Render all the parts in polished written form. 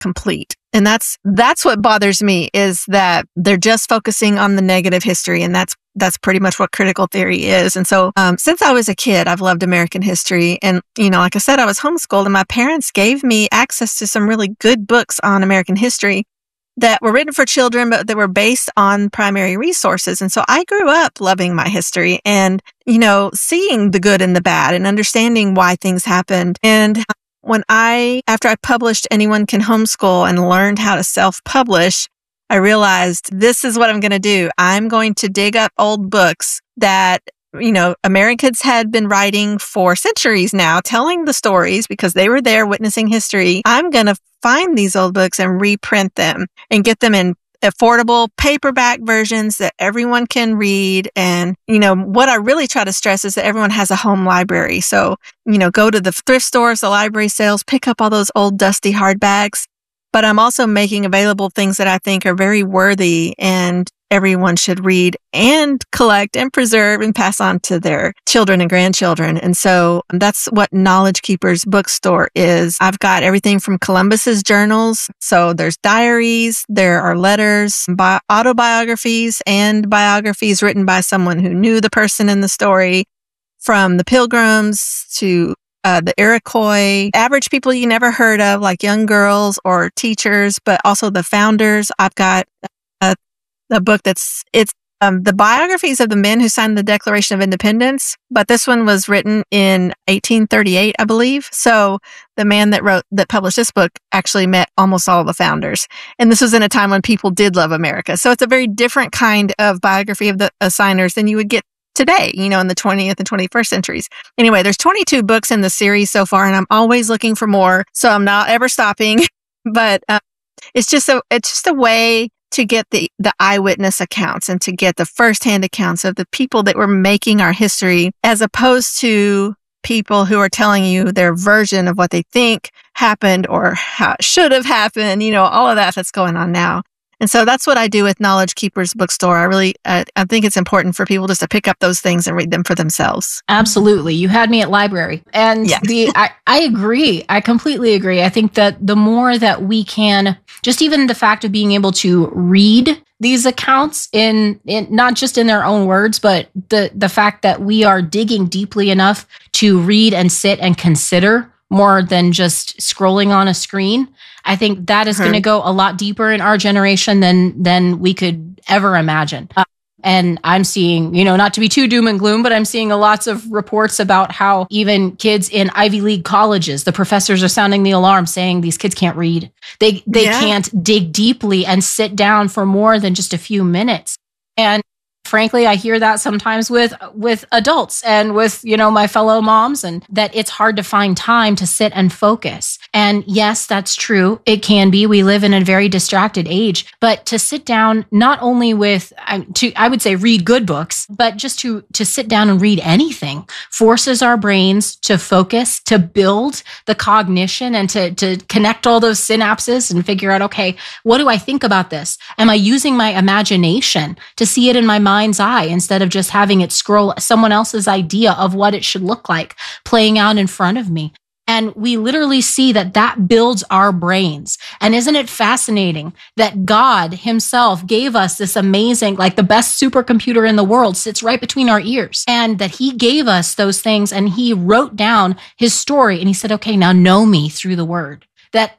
complete. And that's what bothers me, is that they're just focusing on the negative history. And that's pretty much what critical theory is. And so, since I was a kid, I've loved American history. And, like I said, I was homeschooled, and my parents gave me access to some really good books on American history that were written for children, but that were based on primary resources. And so I grew up loving my history and, seeing the good and the bad and understanding why things happened. And after I published Anyone Can Homeschool and learned how to self-publish, I realized this is what I'm going to do. I'm going to dig up old books that, Americans had been writing for centuries now, telling the stories because they were there witnessing history. I'm going to find these old books and reprint them and get them in affordable paperback versions that everyone can read. And, what I really try to stress is that everyone has a home library. So, go to the thrift stores, the library sales, pick up all those old dusty hardbacks. But I'm also making available things that I think are very worthy and everyone should read and collect and preserve and pass on to their children and grandchildren. And so that's what Knowledge Keepers Bookstore is. I've got everything from Columbus's journals. So there's diaries, there are letters, autobiographies, and biographies written by someone who knew the person in the story, from the Pilgrims to the Iroquois, average people you never heard of, like young girls or teachers, but also the founders. I've got a book it's the biographies of the men who signed the Declaration of Independence, but this one was written in 1838, I believe. So the man that published this book actually met almost all the founders. And this was in a time when people did love America. So it's a very different kind of biography of the signers than you would get today, in the 20th and 21st centuries. Anyway, there's 22 books in the series so far, and I'm always looking for more. So I'm not ever stopping, but it's just a way to get the eyewitness accounts and to get the firsthand accounts of the people that were making our history, as opposed to people who are telling you their version of what they think happened or how it should have happened, all of that's going on now. And so that's what I do with Knowledge Keepers Bookstore. I think it's important for people just to pick up those things and read them for themselves. Absolutely. You had me at library. And I agree. I completely agree. I think that the more that we can, just even the fact of being able to read these accounts in not just in their own words, but the fact that we are digging deeply enough to read and sit and consider more than just scrolling on a screen. I think that is going to go a lot deeper in our generation than we could ever imagine. And I'm seeing, not to be too doom and gloom, but I'm seeing lots of reports about how even kids in Ivy League colleges, the professors are sounding the alarm saying these kids can't read. They can't dig deeply and sit down for more than just a few minutes. And frankly, I hear that sometimes with adults and with, my fellow moms, and that it's hard to find time to sit and focus. And yes, that's true. It can be. We live in a very distracted age, but to sit down, not only I would say read good books, but just to sit down and read anything forces our brains to focus, to build the cognition and to connect all those synapses and figure out, okay, what do I think about this? Am I using my imagination to see it in my mind's eye instead of just having it scroll someone else's idea of what it should look like playing out in front of me? And we literally see that builds our brains. And isn't it fascinating that God himself gave us this amazing, like the best supercomputer in the world sits right between our ears, and that he gave us those things and he wrote down his story and he said, okay, now know me through the word. That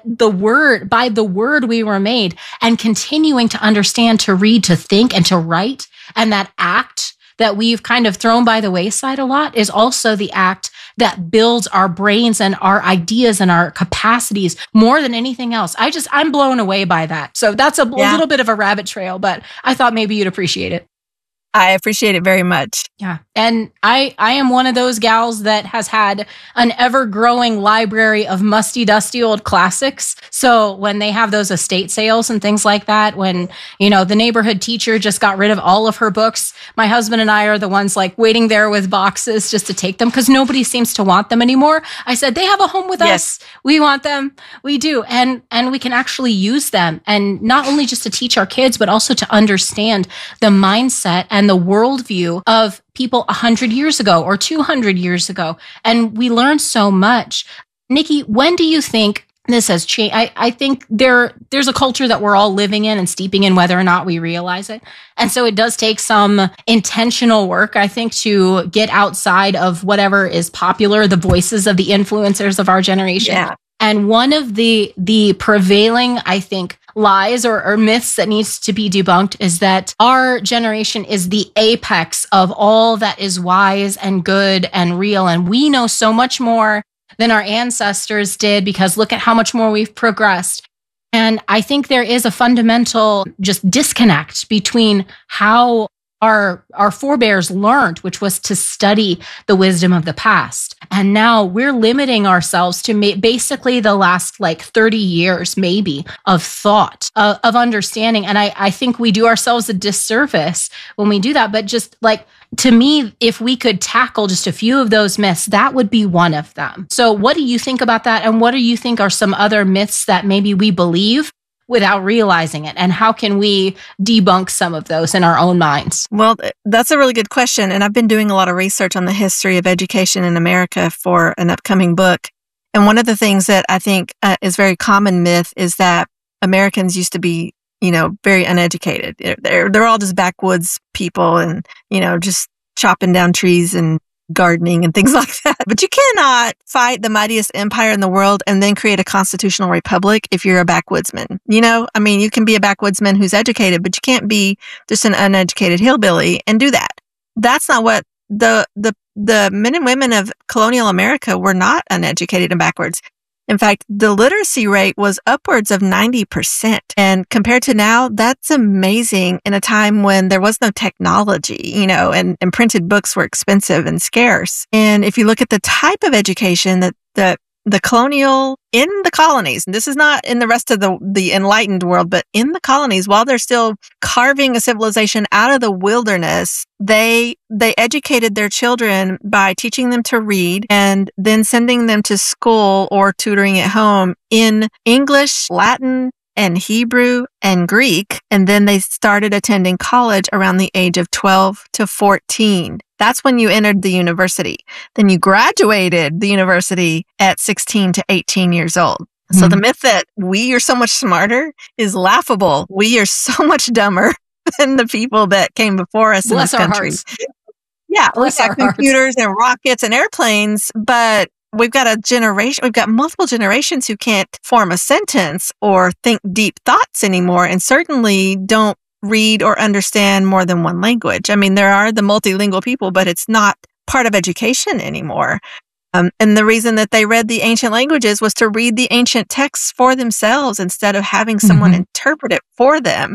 by the word we were made, and continuing to understand, to read, to think, and to write. And that act that we've kind of thrown by the wayside a lot is also the act that builds our brains and our ideas and our capacities more than anything else. I'm blown away by that. So that's a little bit of a rabbit trail, but I thought maybe you'd appreciate it. I appreciate it very much. Yeah. And I am one of those gals that has had an ever-growing library of musty, dusty old classics. So when they have those estate sales and things like that, when, the neighborhood teacher just got rid of all of her books, my husband and I are the ones like waiting there with boxes just to take them because nobody seems to want them anymore. I said, they have a home with us. We want them. We do. And we can actually use them. And not only just to teach our kids, but also to understand the mindset and the worldview of people 100 years ago or 200 years ago. And we learn so much. Nikki, when do you think this has changed. I think there's a culture that we're all living in and steeping in, whether or not we realize it. And so it does take some intentional work, I think, to get outside of whatever is popular, the voices of the influencers of our generation. Yeah. And one of the prevailing, I think, lies or myths that needs to be debunked is that our generation is the apex of all that is wise and good and real. And we know so much more than our ancestors did, because look at how much more we've progressed. And I think there is a fundamental just disconnect between how our forebears learned, which was to study the wisdom of the past. And now we're limiting ourselves to basically the last 30 years, maybe, of thought, of understanding. And I think we do ourselves a disservice when we do that. But just to me, if we could tackle just a few of those myths, that would be one of them. So what do you think about that? And what do you think are some other myths that maybe we believe without realizing it? And how can we debunk some of those in our own minds? Well, that's a really good question. And I've been doing a lot of research on the history of education in America for an upcoming book. And one of the things that I think is very common myth is that Americans used to be, very uneducated. They're all just backwoods people and, just chopping down trees and gardening and things like that. But you cannot fight the mightiest empire in the world and then create a constitutional republic if you're a backwoodsman. You can be a backwoodsman who's educated, but you can't be just an uneducated hillbilly and do that. That's not what the men and women of colonial America were. Not uneducated and backwards. In fact, the literacy rate was upwards of 90%. And compared to now, that's amazing in a time when there was no technology, and printed books were expensive and scarce. And if you look at the type of education that the colonial in the colonies, and this is not in the rest of the enlightened world, but in the colonies, while they're still carving a civilization out of the wilderness, they educated their children by teaching them to read and then sending them to school or tutoring at home in English, Latin, and Hebrew and Greek. And then they started attending college around the age of 12 to 14. That's when you entered the university. Then you graduated the university at 16 to 18 years old. So the myth that we are so much smarter is laughable. We are so much dumber than the people that came before us in this country. Yeah, we got computers and rockets and airplanes, but we've got multiple generations who can't form a sentence or think deep thoughts anymore, and certainly don't read or understand more than one language. There are the multilingual people, but it's not part of education anymore. And the reason that they read the ancient languages was to read the ancient texts for themselves instead of having someone interpret it for them.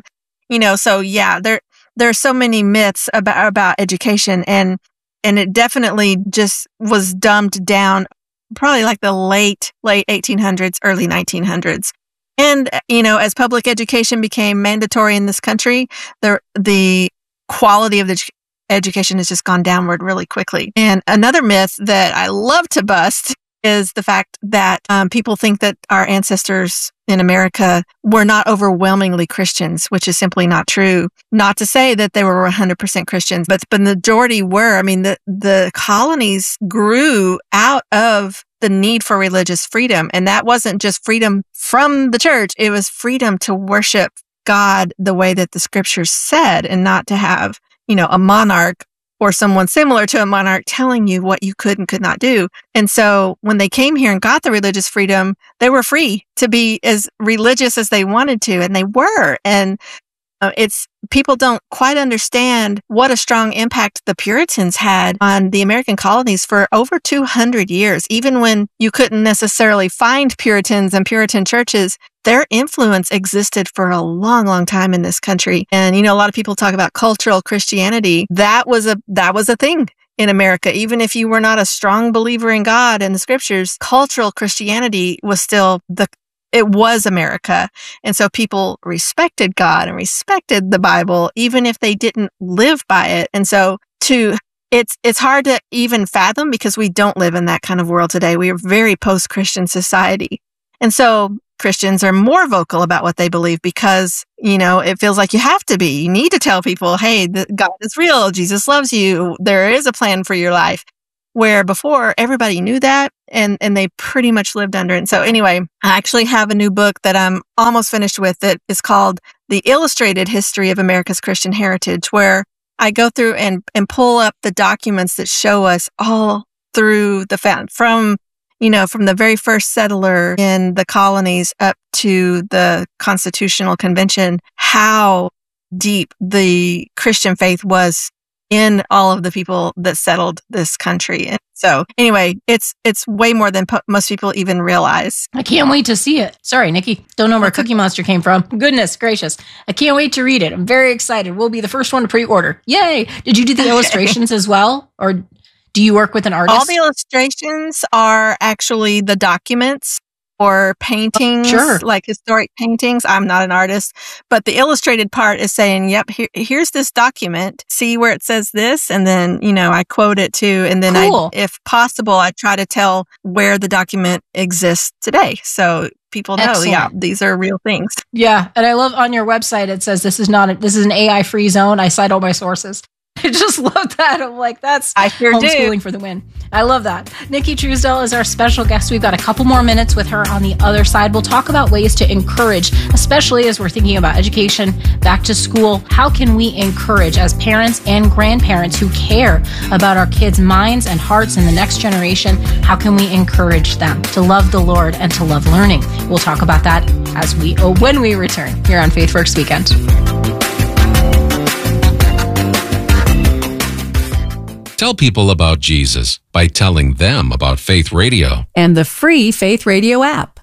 So yeah, there are so many myths about education, and it definitely just was dumbed down probably the late 1800s, early 1900s. And, as public education became mandatory in this country, the quality of the education has just gone downward really quickly. And another myth that I love to bust is the fact that people think that our ancestors in America were not overwhelmingly Christians, which is simply not true. Not to say that they were 100% Christians, but the majority were. The colonies grew out of the need for religious freedom. And that wasn't just freedom from the church. It was freedom to worship God the way that the scriptures said, and not to have, a monarch or someone similar to a monarch telling you what you could and could not do. And so when they came here and got the religious freedom, they were free to be as religious as they wanted to. And they were. And people don't quite understand what a strong impact the Puritans had on the American colonies for over 200 years. Even when you couldn't necessarily find Puritans and Puritan churches, their influence existed for a long, long time in this country. And, a lot of people talk about cultural Christianity. That was a thing in America. Even if you were not a strong believer in God and the scriptures, cultural Christianity was still it was America. And so people respected God and respected the Bible, even if they didn't live by it. And so it's hard to even fathom, because we don't live in that kind of world today. We are very post-Christian society. And so Christians are more vocal about what they believe because, it feels like you have to be. You need to tell people, hey, God is real. Jesus loves you. There is a plan for your life. where before everybody knew that and they pretty much lived under it. And so anyway, I actually have a new book that I'm almost finished with that is called The Illustrated History of America's Christian Heritage, where I go through and pull up the documents that show us all through the from the very first settler in the colonies up to the Constitutional Convention, how deep the Christian faith was in all of the people that settled this country. And so anyway, it's way more than most people even realize. I can't wait to see it. Sorry, Nikki. Don't know where Cookie Monster came from. Goodness gracious. I can't wait to read it. I'm very excited. We'll be the first one to pre-order. Yay. Did you do the illustrations as well? Or do you work with an artist? All the illustrations are actually the documents or paintings, like historic paintings. I'm not an artist, but the illustrated part is saying, yep, here's this document. See where it says this? And then, I quote it too. And then if possible, I try to tell where the document exists today. So people know, these are real things. Yeah. And I love on your website, it says, this is an AI free zone. I cite all my sources. I just love that. I'm like, I sure homeschooling for the win. I love that. Nikki Truesdell is our special guest. We've got a couple more minutes with her on the other side. We'll talk about ways to encourage, especially as we're thinking about education, back to school. How can we encourage as parents and grandparents who care about our kids' minds and hearts in the next generation? How can we encourage them to love the Lord and to love learning? We'll talk about that when we return here on FaithWorks Weekend. Tell people about Jesus by telling them about Faith Radio and the free Faith Radio app.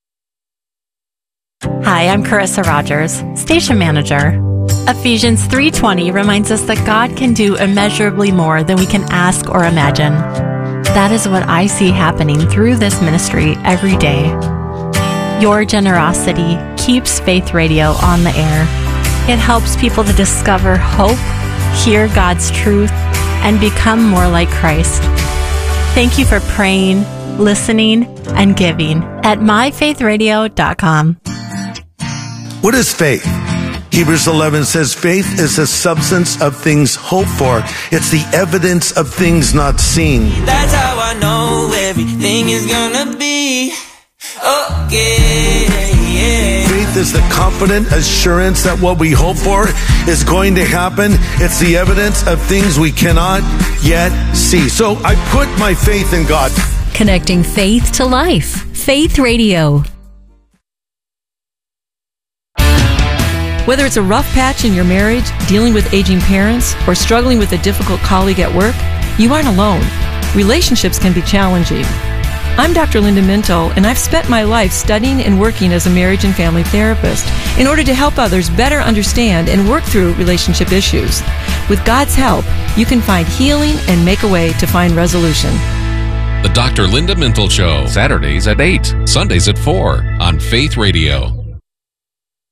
Hi, I'm Carissa Rogers, station manager. Ephesians 3:20 reminds us that God can do immeasurably more than we can ask or imagine. That is what I see happening through this ministry every day. Your generosity keeps Faith Radio on the air. It helps people to discover hope, hear God's truth, and become more like Christ. Thank you for praying, listening, and giving at myfaithradio.com. What is faith? Hebrews 11 says faith is the substance of things hoped for. It's the evidence of things not seen. That's how I know everything is gonna be okay. Faith is the confident assurance that what we hope for is going to happen. It's the evidence of things we cannot yet see. So I put my faith in God. Connecting faith to life. Faith Radio. Whether it's a rough patch in your marriage, dealing with aging parents, or struggling with a difficult colleague at work, you aren't alone. Relationships can be challenging. I'm Dr. Linda Minto, and I've spent my life studying and working as a marriage and family therapist in order to help others better understand and work through relationship issues. With God's help, you can find healing and make a way to find resolution. The Dr. Linda Minto Show, Saturdays at 8, Sundays at 4 on Faith Radio.